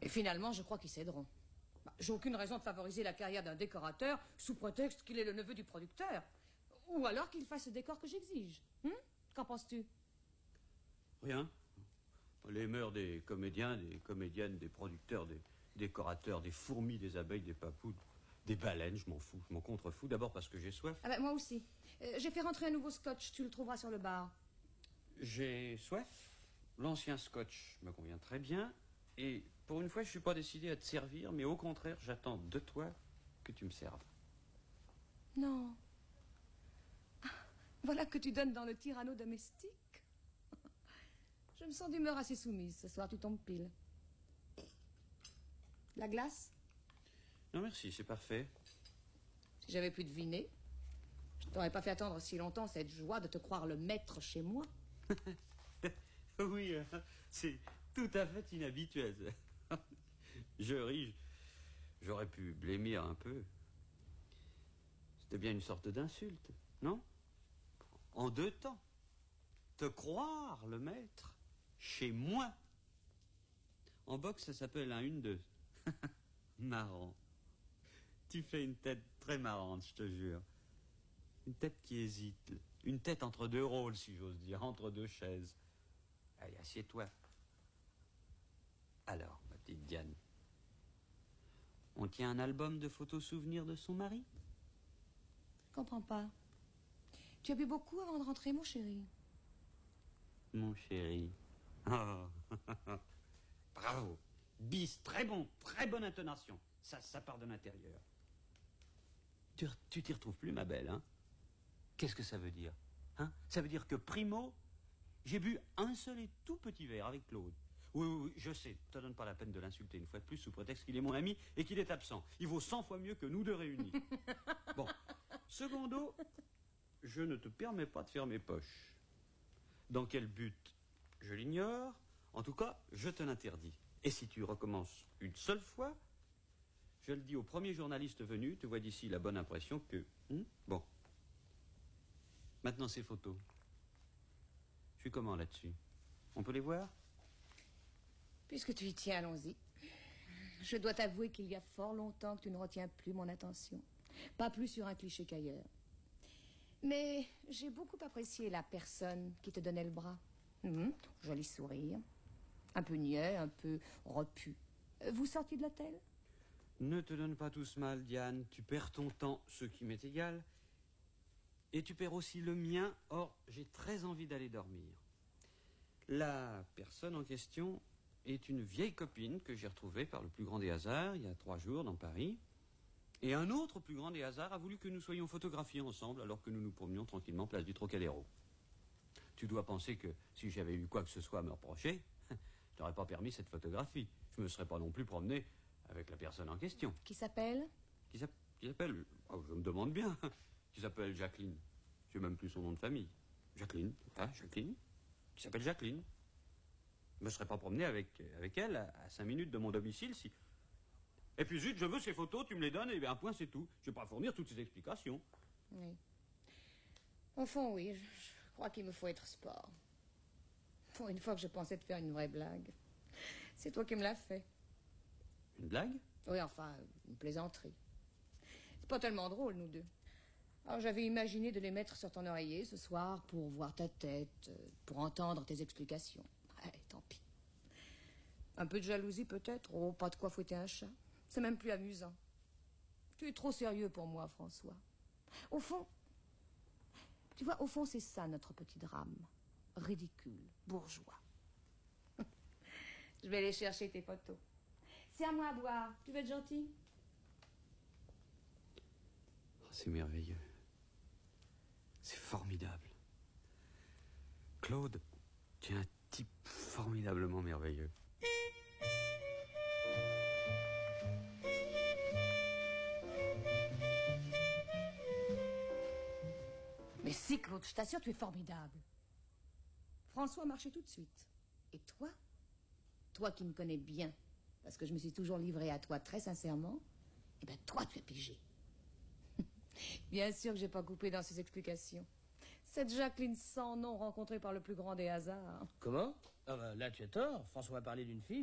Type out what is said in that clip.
Et finalement, je crois qu'ils céderont. J'ai aucune raison de favoriser la carrière d'un décorateur sous prétexte qu'il est le neveu du producteur. Ou alors qu'il fasse le décor que j'exige. Qu'en penses-tu? Rien. Les mœurs des comédiens, des comédiennes, des producteurs, des décorateurs, des fourmis, des abeilles, des papous, des baleines, je m'en fous. Je m'en contrefous. D'abord parce que j'ai soif. Moi aussi. J'ai fait rentrer un nouveau scotch. Tu le trouveras sur le bar. J'ai soif. L'ancien scotch me convient très bien. Et pour une fois, je ne suis pas décidé à te servir, mais au contraire, j'attends de toi que tu me serves. Non. Voilà que tu donnes dans le tyranno domestique. Je me sens d'humeur assez soumise. Ce soir, tu tombes pile. La glace? Non, merci, c'est parfait. Si j'avais pu deviner, je t'aurais pas fait attendre si longtemps cette joie de te croire le maître chez moi. Oui, c'est tout à fait inhabituel. Je ris. J'aurais pu blêmir un peu. C'était bien une sorte d'insulte, non? En deux temps. Te croire le maître chez moi. En boxe, ça s'appelle un 1-2. Marrant. Tu fais une tête très marrante, je te jure. Une tête qui hésite. Une tête entre deux rôles, si j'ose dire, entre deux chaises. Allez, assieds-toi. Alors, ma petite Diane, on tient un album de photos souvenirs de son mari? Je comprends pas. Tu as bu beaucoup avant de rentrer, mon chéri? Mon chéri. Oh. Bravo. Bis, très bon, très bonne intonation. Ça part de l'intérieur. Tu t'y retrouves plus, ma belle, hein? Qu'est-ce que ça veut dire? Hein? Ça veut dire que, primo, j'ai bu un seul et tout petit verre avec Claude. Oui, je sais, te donne pas la peine de l'insulter une fois de plus sous prétexte qu'il est mon ami et qu'il est absent. Il vaut 100 fois mieux que nous deux réunis. Bon, secondo, je ne te permets pas de faire mes poches. Dans quel but? Je l'ignore. En tout cas, je te l'interdis. Et si tu recommences une seule fois, je le dis au premier journaliste venu, tu vois d'ici la bonne impression que... Bon. Maintenant, ces photos. Je suis comment là-dessus? On peut les voir? Puisque tu y tiens, allons-y. Je dois t'avouer qu'il y a fort longtemps que tu ne retiens plus mon attention. Pas plus sur un cliché qu'ailleurs. Mais j'ai beaucoup apprécié la personne qui te donnait le bras. Joli sourire. Un peu niais, un peu repu. Vous sortiez de l'hôtel? Ne te donne pas tous mal, Diane. Tu perds ton temps, ce qui m'est égal. Et tu perds aussi le mien. Or, j'ai très envie d'aller dormir. La personne en question est une vieille copine que j'ai retrouvée par le plus grand des hasards, il y a 3 jours, dans Paris. Et un autre plus grand des hasards a voulu que nous soyons photographiés ensemble alors que nous nous promenions tranquillement place du Trocadéro. Tu dois penser que si j'avais eu quoi que ce soit à me reprocher, je n'aurais pas permis cette photographie. Je ne me serais pas non plus promené avec la personne en question. Qui s'appelle? Qui s'appelle... Oh, je me demande bien. Qui s'appelle Jacqueline. Je n'ai même plus son nom de famille. Jacqueline. Ah, Jacqueline. Qui s'appelle Jacqueline. Je ne me serais pas promené avec elle à 5 minutes de mon domicile si... Et puis zut, je veux ces photos, tu me les donnes, et bien un point c'est tout. Je ne vais pas fournir toutes ces explications. Oui. Au fond, oui, je crois qu'il me faut être sport. Pour une fois que je pensais te faire une vraie blague. C'est toi qui me l'as fait. Une blague? Oui, enfin, une plaisanterie. C'est pas tellement drôle, nous deux. Alors j'avais imaginé de les mettre sur ton oreiller ce soir pour voir ta tête, pour entendre tes explications. Tant pis. Un peu de jalousie peut-être? Oh, pas de quoi fouetter un chat. C'est même plus amusant. Tu es trop sérieux pour moi, François. Au fond, tu vois, au fond, c'est ça notre petit drame. Ridicule, bourgeois. Je vais aller chercher tes photos. C'est à moi à boire. Tu veux être gentil? Oh, c'est merveilleux. C'est formidable. Claude, tu es un type formidablement merveilleux. Mais si, Claude, je t'assure, tu es formidable. François marchait tout de suite. Et toi? Toi qui me connais bien, parce que je me suis toujours livrée à toi très sincèrement, eh bien, toi, tu as pigé. Bien sûr que j'ai pas coupé dans ces explications. Cette Jacqueline sans nom rencontrée par le plus grand des hasards. Comment? Ah bah, là, tu as tort. François a parlé d'une fille.